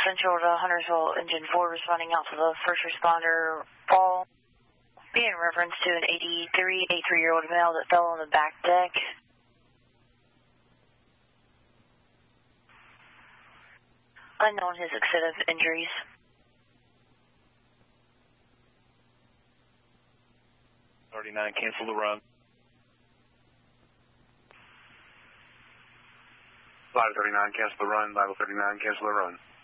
Central to Huntersville, Engine 4 responding out to the first responder fall. Be in reference to an 83-year-old male that fell on the back deck. Unknown his extent of injuries. Cancel the run. 539, cancel the run. 539, cancel the run.